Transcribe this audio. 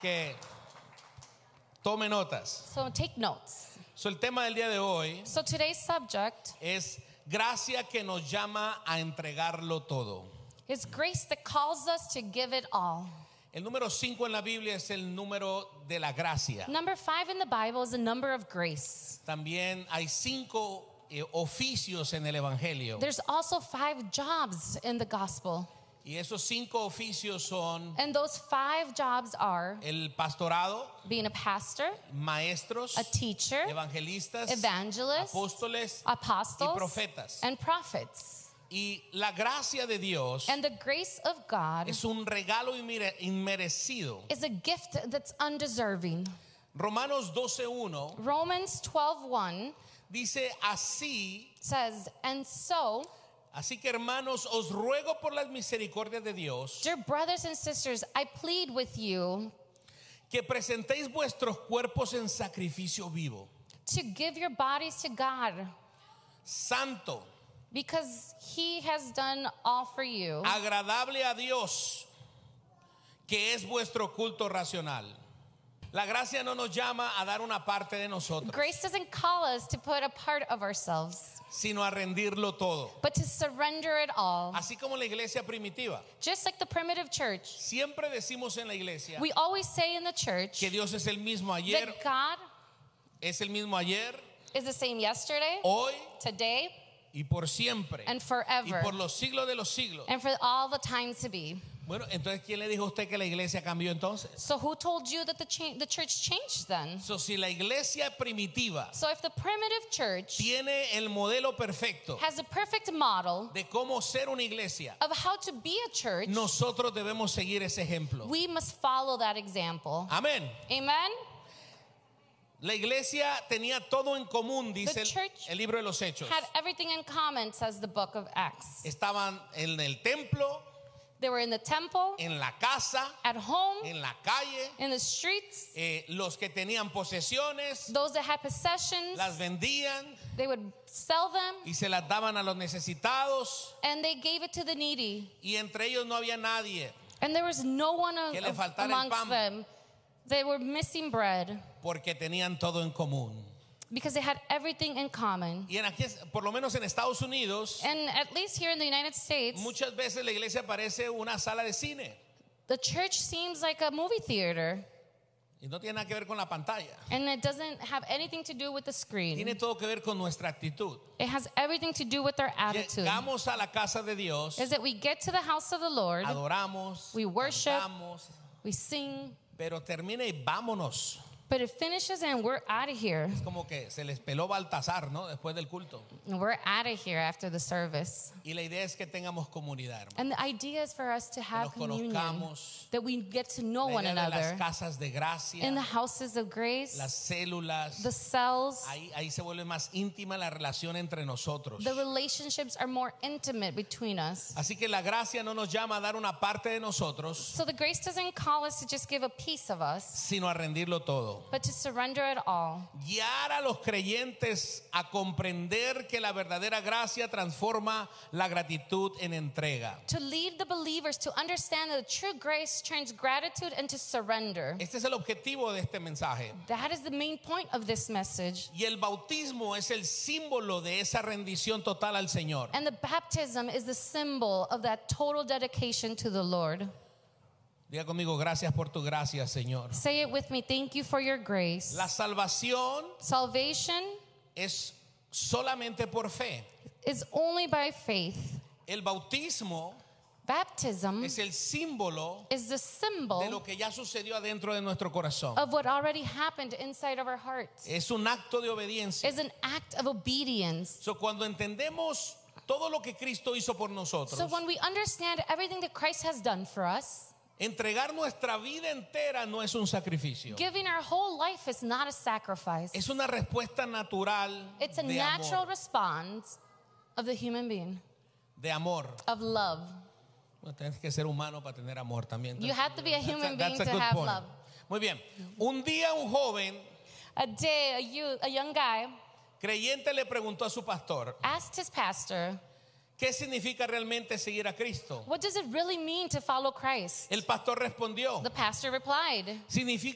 Que tome notas. So take notes. So, el tema del día de hoy So today's subject es gracia que nos llama a entregarlo todo. is grace that calls us to give it all. El número 5 en la Biblia es el número de la gracia. Number 5 in the Bible is the number of grace. También hay 5 oficios en el Evangelio. There's also 5 jobs in the gospel. Y esos 5 oficios son And those 5 jobs are el pastorado, being a pastor, maestros, a teacher, evangelistas, evangelists, apóstoles apostles, y profetas. and prophets. Y la gracia de Dios And the grace of God es un regalo inmerecido. is a gift that's undeserving. Romanos 12:1 Romans 12:1 dice así. says, and so, Así que hermanos, os ruego por las misericordias de Dios dear brothers and sisters, I plead with you que presentéis vuestros cuerpos en sacrificio vivo, to give your bodies to God, santo, because He has done all for you, agradable a Dios, que es vuestro culto racional. La gracia no nos llama a dar una parte de nosotros, Grace doesn't call us to put a part of ourselves, sino a rendirlo todo. but to surrender it all. Así como la iglesia primitiva. Just like the primitive church, Siempre decimos en la iglesia we always say in the church que Dios es el mismo ayer, that God es el mismo ayer, is the same yesterday, hoy today, y por siempre, and y forever, por los siglos de los siglos. and for all the time to be. Bueno, entonces, ¿quién le dijo a usted que la iglesia cambió entonces? So who told you that the church changed then? So, si la iglesia primitiva So if the primitive church tiene el modelo perfecto has a perfect model de cómo ser una iglesia, of how to be a church, nosotros debemos seguir ese ejemplo. we must follow that example. Amén. Amen? La iglesia tenía todo en común, dice The church el libro de los Hechos. Had everything in common, says the book of Acts. Estaban en el templo, They were in the temple, en la casa, at home, en la calle. in the streets. Los que tenían posesiones Those that had possessions, las vendían they would sell them, y se las daban a los necesitados, and they gave it to the needy. y entre ellos no había nadie And there was no one que le faltara el amongst pan. them. They were missing bread porque tenían todo en común. because they had everything in common. Y aquí, por lo menos en Estados Unidos, And at least here in the United States, muchas veces la iglesia parece una sala de cine the church seems like a movie theater, y no tiene nada que ver con la pantalla. and it doesn't have anything to do with the screen. Tiene todo que ver con nuestra actitud. It has everything to do with our attitude. Llegamos a la casa de Dios, Is that we get to the house of the Lord, adoramos, we worship, cantamos, we sing, pero termina y vámonos. but it finishes and we're out of here. Es como que se les peló Baltasar, ¿no? Después del culto. And we're out of here after the service. Y la idea es que tengamos comunidad, hermano. And the idea is for us to Que have nos communion, conozcamos. that we get to know La one idea de las another casas de gracia, in the houses of grace, las células. the cells. Ahí se vuelve más íntima la relación entre nosotros. The relationships are more intimate between us. Así que la gracia no nos llama a dar una parte de nosotros, So the grace doesn't call us to just give a piece of us, sino a rendirlo todo. but to surrender it all. Guiar a los creyentes a comprender que la verdadera gracia transforma la gratitud en entrega. To lead the believers to understand that the true grace turns gratitude into surrender. Este es el objetivo de este mensaje. That is the main point of this message. Y el bautismo es el símbolo de esa rendición total al Señor. And the baptism is the symbol of that total dedication to the Lord. Diga conmigo, gracias por tu gracia, Señor. Say it with me. Thank you for your grace. La salvación Salvation es solamente por fe. is only by faith. El bautismo Baptism es el símbolo is the de symbol lo que ya sucedió adentro de nuestro corazón. of what already happened inside of our hearts. Es un acto de obediencia. Is an act of obedience. So, cuando entendemos todo lo que Cristo hizo por nosotros, So when we understand everything that Christ has done for us, entregar nuestra vida entera no es un sacrificio. giving our whole life is not a sacrifice. Es una respuesta natural It's a de natural amor. response of the human being, De amor. of love. Bueno, tienes que ser humano para tener amor también. You have to be a human being That's a to good have point. love. Muy bien. Un día un joven A day, a young guy creyente le preguntó a su pastor, asked his pastor, ¿qué significa realmente seguir a Cristo? What does it really mean to follow Christ? El pastor respondió, The pastor replied, significa